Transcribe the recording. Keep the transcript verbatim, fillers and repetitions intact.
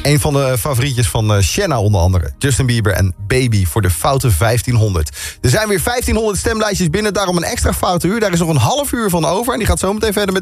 Een van de favorietjes van uh, Shanna onder andere. Justin Bieber en Baby voor de foute vijftienhonderd. Er zijn weer vijftienhonderd stemlijstjes binnen, daarom een extra foute uur. Daar is nog een half uur van over en die gaat zo meteen verder met